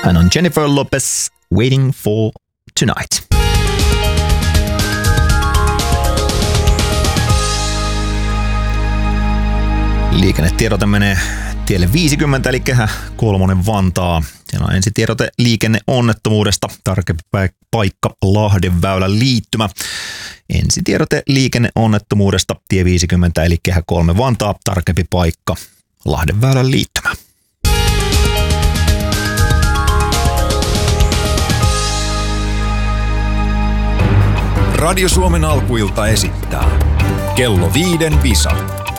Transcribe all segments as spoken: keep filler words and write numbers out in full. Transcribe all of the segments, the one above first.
Hän on Jennifer Lopez, Waiting for Tonight. Liikennetiedote menee tielle viisikymmentä, eli Kehä kolmonen Vantaa. Siellä on ensitiedote liikenneonnettomuudesta, tarkempi paikka Lahdenväylän liittymä. Ensitiedote liikenneonnettomuudesta, tie viisikymmentä, eli Kehä kolme Vantaa, tarkempi paikka Lahdenväylän liittymä. Radio Suomen alkuilta esittää Kello viiden visa.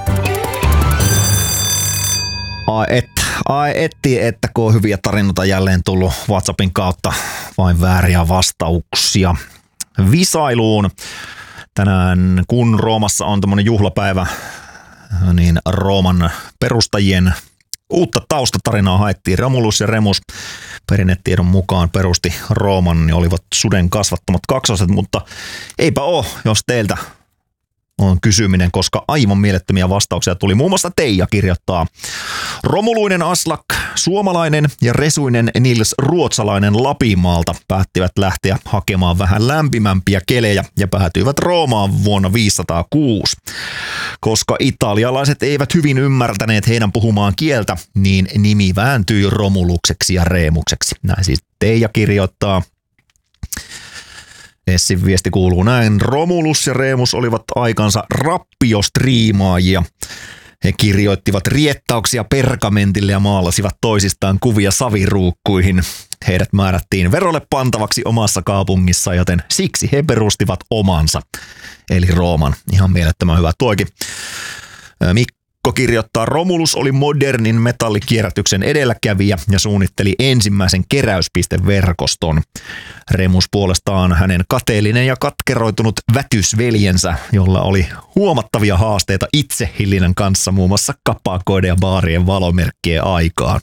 Ai et, ai etti, että kun on hyviä tarinoita jälleen tullut WhatsAppin kautta, vain vääriä vastauksia visailuun. Tänään kun Roomassa on tämmöinen juhlapäivä, niin Rooman perustajien uutta taustatarinaa haettiin. Romulus ja Remus perinnetiedon mukaan perusti Rooman, niin olivat suden kasvattamat kaksoset, mutta eipä oo, jos teiltä on kysyminen, koska aivan mielettömiä vastauksia tuli. Muun muassa Teija kirjoittaa: Romuluinen Aslak, suomalainen ja Resuinen Nils, ruotsalainen Lapinmaalta, päättivät lähteä hakemaan vähän lämpimämpiä kelejä ja päätyivät Roomaan vuonna viisisataakuusi. Koska italialaiset eivät hyvin ymmärtäneet heidän puhumaan kieltä, niin nimi vääntyi Romulukseksi ja Reemukseksi. Näin siis Teija kirjoittaa. Essin viesti kuuluu näin: Romulus ja Remus olivat aikansa rappiostriimaajia. He kirjoittivat riettauksia pergamentille ja maalasivat toisistaan kuvia saviruukkuihin. Heidät määrättiin verolle pantavaksi omassa kaupungissa, joten siksi he perustivat omansa, eli Rooman. Ihan mielettömän hyvä tuokin. Mikko kirjoittaa: Romulus oli modernin metallikierrätyksen edelläkävijä ja suunnitteli ensimmäisen keräyspisteverkoston. Remus puolestaan hänen kateellinen ja katkeroitunut vätysveljensä, jolla oli huomattavia haasteita itsehillinnän kanssa muun muassa kapakoiden ja baarien valomerkkien aikaan.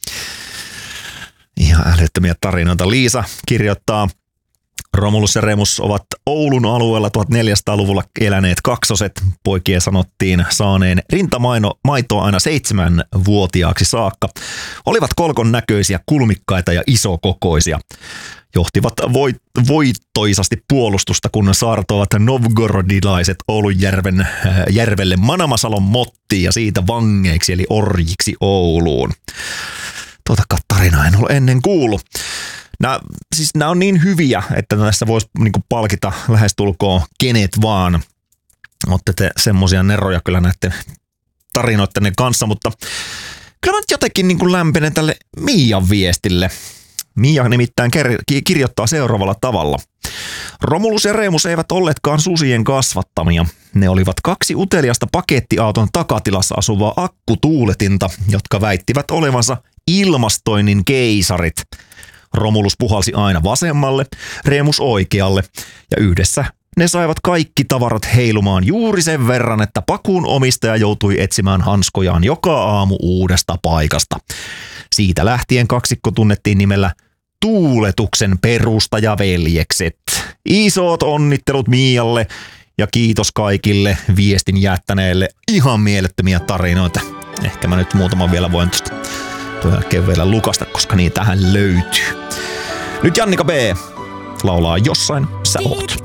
Ihan älyttömiä tarinoita. Liisa kirjoittaa: Romulus ja Remus ovat Oulun alueella tuhatneljäsataaluvulla eläneet kaksoset. Poikien sanottiin saaneen rintamaitoa aina seitsemänvuotiaaksi saakka. Olivat kolkon näköisiä, kulmikkaita ja isokokoisia. Johtivat voit- voittoisasti puolustusta, kun saartoivat novgorodilaiset Oulunjärven äh, järvelle Manamasalon mottiin ja siitä vangeiksi eli orjiksi Ouluun. Tuota tarinaa en ole ennen kuullut. Nämä, siis nämä on niin hyviä, että näissä voisi niinku palkita lähestulkoon kenet vaan. Olette te semmoisia neroja kyllä näiden tarinoiden kanssa, mutta kyllä mä nyt jotenkin niinku lämpenen tälle Miian viestille. Miia nimittäin kirjoittaa seuraavalla tavalla: Romulus ja Remus eivät olleetkaan susien kasvattamia. Ne olivat kaksi uteliasta pakettiauton takatilassa asuvaa akkutuuletinta, jotka väittivät olevansa ilmastoinnin keisarit. Romulus puhalsi aina vasemmalle, Remus oikealle, ja yhdessä ne saivat kaikki tavarat heilumaan juuri sen verran, että pakuun omistaja joutui etsimään hanskojaan joka aamu uudesta paikasta. Siitä lähtien kaksikko tunnettiin nimellä Tuuletuksen perustajaveljekset. Isot onnittelut Mialle ja kiitos kaikille viestin jättäneille. Ihan mielettömiä tarinoita. Ehkä mä nyt muutaman vielä voin tuosta tuon jälkeen vielä lukasta, koska niitähän löytyy. Nyt Jannika B laulaa Jossain sä oot.